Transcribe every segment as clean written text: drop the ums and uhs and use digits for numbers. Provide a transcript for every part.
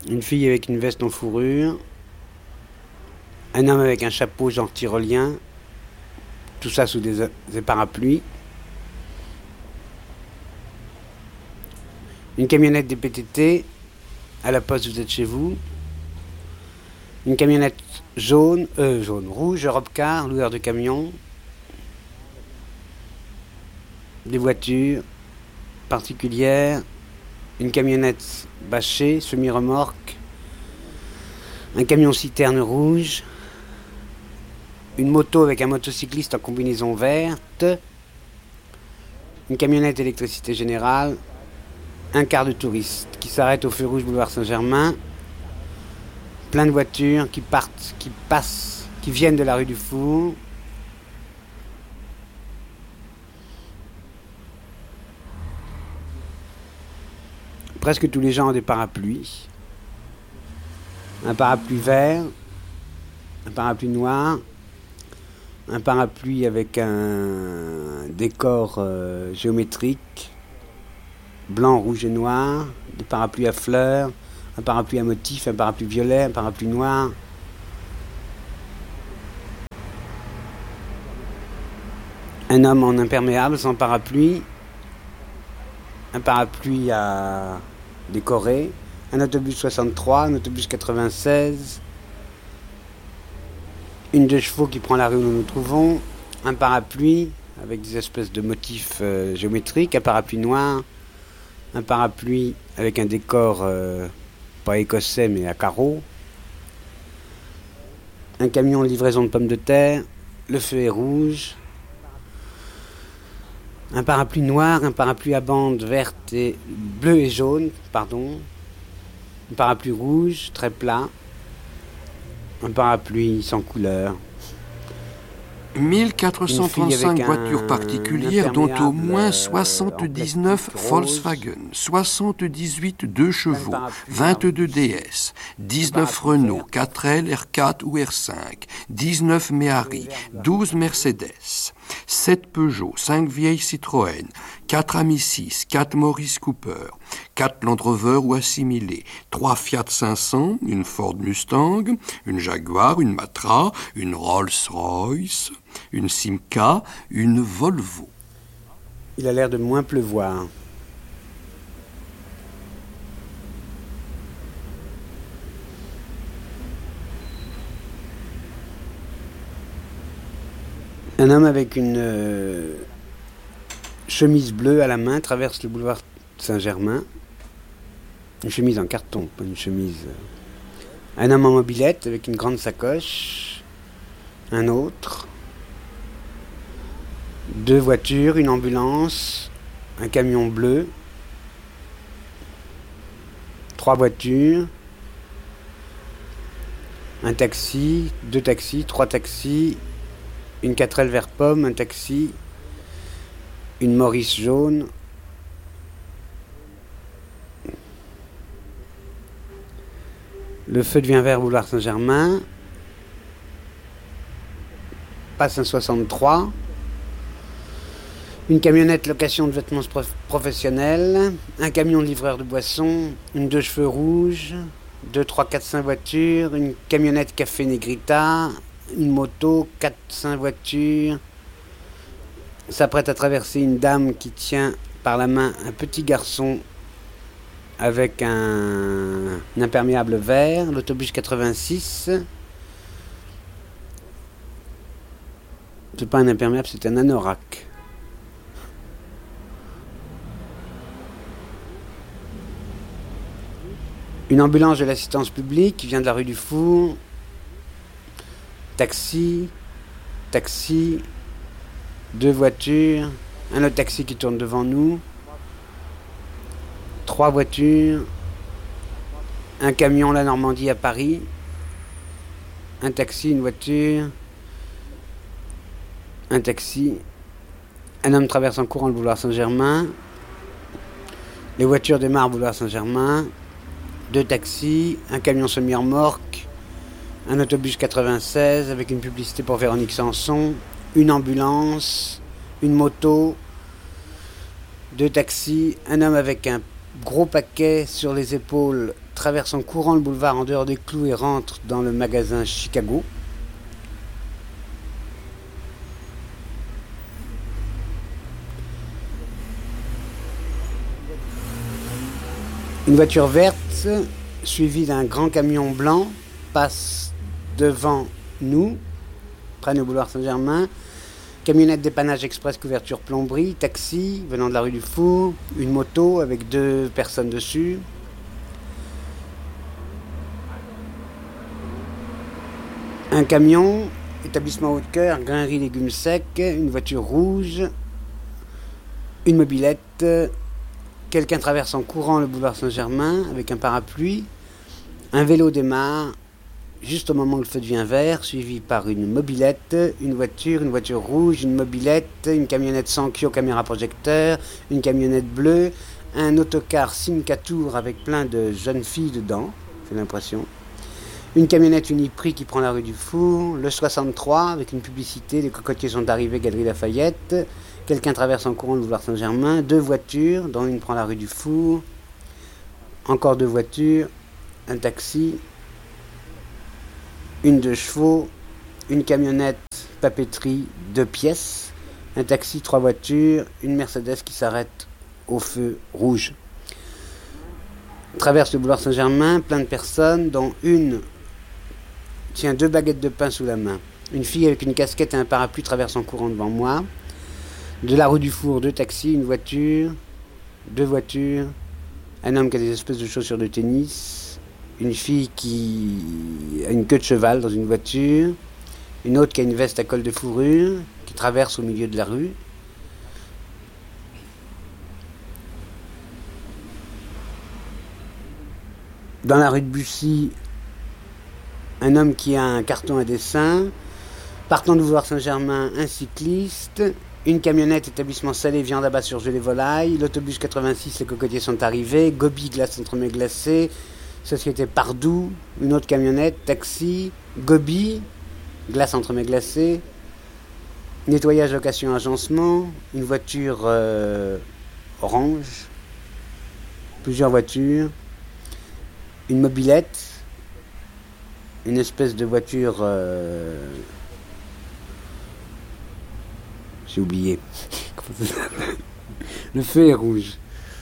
une fille avec une veste en fourrure, un homme avec un chapeau genre tyrolien, tout ça sous des parapluies, une camionnette des PTT, à la poste vous êtes chez vous, une camionnette rouge, Europcar, loueur de camions, des voitures particulières, une camionnette bâchée, semi-remorque, un camion citerne rouge, une moto avec un motocycliste en combinaison verte, une camionnette électricité générale, un car de touriste qui s'arrête au feu rouge boulevard Saint-Germain, plein de voitures qui partent, qui passent, qui viennent de la rue du Four. Presque tous les gens ont des parapluies. Un parapluie vert, un parapluie noir, un parapluie avec un décor géométrique, blanc, rouge et noir, des parapluies à fleurs, un parapluie à motif, un parapluie violet, un parapluie noir. Un homme en imperméable sans parapluie, un parapluie à décorer, un autobus 63, un autobus 96, une 2 chevaux qui prend la rue où nous nous trouvons, un parapluie avec des espèces de motifs géométriques, un parapluie noir, un parapluie avec un décor pas écossais mais à carreaux, un camion de livraison de pommes de terre, le feu est rouge, un parapluie noir, un parapluie à bande verte et bleue et jaune, pardon, un parapluie rouge très plat, un parapluie sans couleur. 1435 voitures particulières, dont au moins 79 Volkswagen, 78 2 chevaux, 22 DS, 19 Renault, 4L, R4 ou R5, 19 Méhari, 12 Mercedes, 7 Peugeot, 5 vieilles Citroën, 4 Ami 6, 4 Maurice Cooper, 4 Land Rover ou assimilés, 3 Fiat 500, une Ford Mustang, une Jaguar, une Matra, une Rolls-Royce, une Simca, une Volvo. Il a l'air de moins pleuvoir. Un homme avec une chemise bleue à la main traverse le boulevard Saint-Germain. Une chemise en carton, pas une chemise. Un homme en mobilette avec une grande sacoche. Un autre. 2 voitures, une ambulance, un camion bleu. 3 voitures. Un taxi, 2 taxis, 3 taxis. Une 4L vert pomme, un taxi. Une Maurice jaune. Le feu devient vert boulevard Saint-Germain. Passe un 63. Une camionnette location de vêtements professionnels. Un camion de livreur de boissons. Une 2 cheveux rouges. 2, 3, 4, 5 voitures. Une camionnette café Negrita. Une moto. 4, 5 voitures. S'apprête à traverser une dame qui tient par la main un petit garçon avec un imperméable vert, l'autobus 86. C'est pas un imperméable, c'est un anorak. Une ambulance de l'assistance publique qui vient de la rue du Four. Taxi, 2 voitures, un autre taxi qui tourne devant nous. 3 voitures, un camion La Normandie à Paris, un taxi, une voiture, un taxi, un homme traverse en courant le boulevard Saint-Germain, les voitures démarrent boulevard Saint-Germain, 2 taxis, un camion semi-remorque, un autobus 96 avec une publicité pour Véronique Sanson, une ambulance, une moto, 2 taxis, un homme avec un gros paquet sur les épaules, traverse en courant le boulevard en dehors des clous et rentre dans le magasin Chicago. Une voiture verte, suivie d'un grand camion blanc, passe devant nous, près du boulevard Saint-Germain. Camionnette dépannage express couverture plomberie, taxi venant de la rue du Four, une moto avec 2 personnes dessus. Un camion, établissement Haute-Cœur, grainerie légumes secs, une voiture rouge, une mobilette. Quelqu'un traverse en courant le boulevard Saint-Germain avec un parapluie. Un vélo démarre juste au moment où le feu devient vert, suivi par une mobilette, une voiture rouge, une mobilette, une camionnette Sankyo caméra projecteur, une camionnette bleue, un autocar Simca Tour avec plein de jeunes filles dedans, j'ai l'impression. Une camionnette Uniprix qui prend la rue du Four, le 63 avec une publicité, les cocotiers sont arrivés, Galerie Lafayette. Quelqu'un traverse en courant le boulevard Saint-Germain, 2 voitures, dont une prend la rue du Four, encore 2 voitures, un taxi, une 2 chevaux, une camionnette papeterie 2 pièces, un taxi 3 voitures, une Mercedes qui s'arrête au feu rouge. Traverse le boulevard Saint-Germain, plein de personnes, dont une tient 2 baguettes de pain sous la main. Une fille avec une casquette et un parapluie traverse en courant devant moi. De la rue du Four, 2 taxis, une voiture, 2 voitures, un homme qui a des espèces de chaussures de tennis, une fille qui a une queue de cheval dans une voiture, une autre qui a une veste à col de fourrure, qui traverse au milieu de la rue. Dans la rue de Bussy, un homme qui a un carton à dessin, partant du boulevard Saint-Germain, un cycliste, une camionnette établissement salé, viande à base surgelée volaille, l'autobus 86, les cocotiers sont arrivés, Gobi, glace entremets glacée, société Pardoux, une autre camionnette, taxi, Gobi, glace entremets glacée, nettoyage, location, agencement, une voiture orange, plusieurs voitures, une mobilette, une espèce de voiture... J'ai oublié. Le feu est rouge.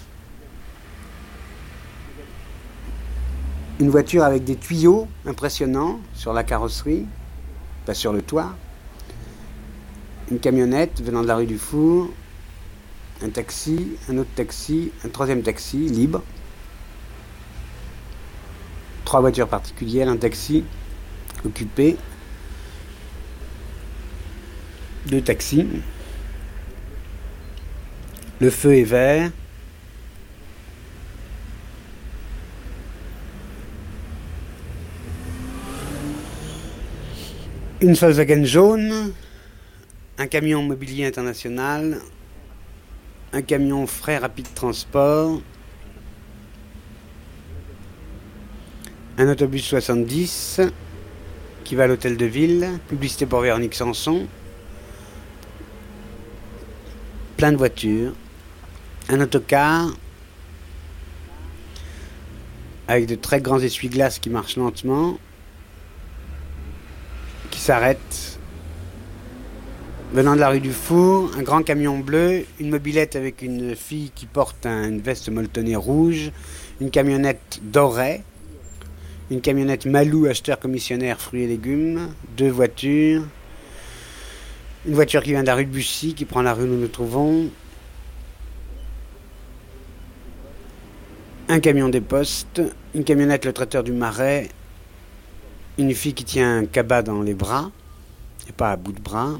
Une voiture avec des tuyaux impressionnants sur la carrosserie, pas sur le toit. Une camionnette venant de la rue du Four. Un taxi, un autre taxi, un troisième taxi libre. 3 voitures particulières, un taxi occupé. 2 taxis. Le feu est vert. Une Volkswagen jaune. Un camion mobilier international. Un camion frais rapide transport. Un autobus 70 qui va à l'hôtel de ville. Publicité pour Véronique Sanson. Plein de voitures. Un autocar avec de très grands essuie-glaces qui marchent lentement, qui s'arrête. Venant de la rue du Four, un grand camion bleu, une mobilette avec une fille qui porte une veste molletonnée rouge, une camionnette dorée, une camionnette Malou, acheteur commissionnaire fruits et légumes, 2 voitures, une voiture qui vient de la rue de Bussy, qui prend la rue où nous nous trouvons, un camion des postes, une camionnette le traiteur du Marais, une fille qui tient un cabas dans les bras, et pas à bout de bras,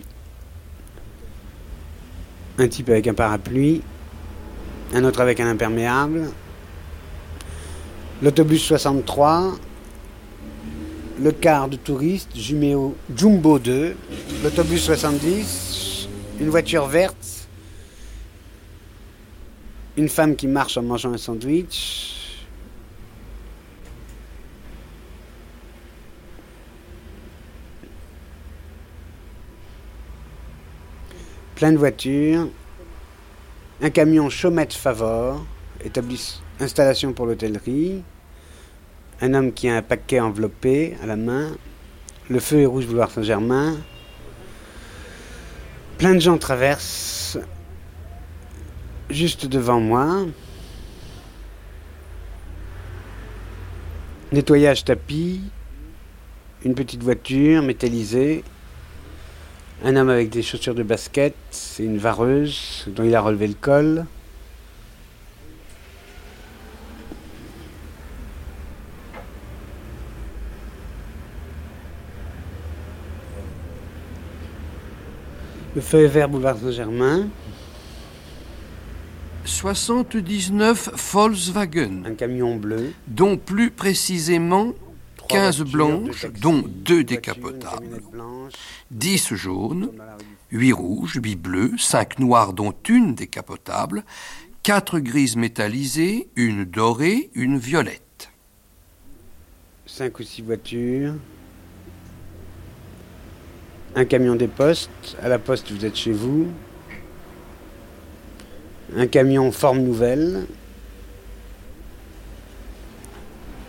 un type avec un parapluie, un autre avec un imperméable, l'autobus 63, le car de touristes, Jumbo 2, l'autobus 70, une voiture verte, une femme qui marche en mangeant un sandwich, plein de voitures, un camion Chaumette Favor, installation pour l'hôtellerie. Un homme qui a un paquet enveloppé à la main. Le feu est rouge, boulevard Saint-Germain. Plein de gens traversent juste devant moi. Nettoyage tapis. Une petite voiture métallisée. Un homme avec des chaussures de basket. C'est une vareuse dont il a relevé le col. Le feu est vert, boulevard Saint-Germain. 79 Volkswagen. Un camion bleu. Dont plus précisément 15 blanches, dont 2 décapotables. 10 jaunes, 8 rouges, 8 bleus, 5 noirs dont une décapotable, 4 grises métallisées, une dorée, une violette. 5 ou 6 voitures. Un camion des postes. À la poste, vous êtes chez vous. Un camion forme nouvelle.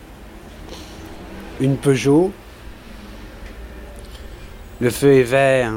Une Peugeot. Le feu est vert.